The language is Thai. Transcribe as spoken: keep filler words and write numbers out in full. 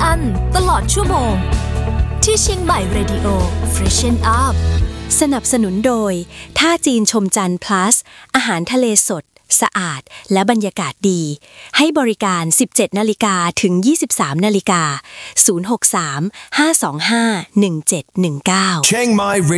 อันตลอดชั่วโมงที่เชียงใหม่ Radio Freshen Up สนับสนุนโดยท่าจีนชมจันทร์ plus อาหารทะเลสดสะอาดและบรรยากาศดีให้บริการ สิบเจ็ดนาฬิกา ถึง ยี่สิบสามนาฬิกา ศูนย์ หก สาม ห้า สอง ห้า หนึ่ง เจ็ด หนึ่ง เก้า